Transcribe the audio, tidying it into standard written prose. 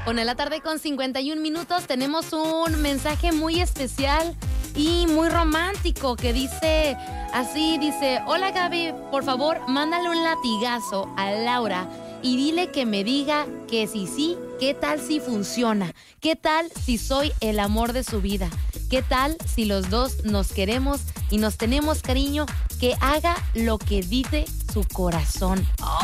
Una la tarde con 51 minutos. Tenemos un mensaje muy especial y muy romántico que dice así, dice: hola Gaby, por favor, mándale un latigazo a Laura y dile que me diga que sí, qué tal si funciona, qué tal si soy el amor de su vida, qué tal si los dos nos queremos y nos tenemos cariño, que haga lo que dice su corazón.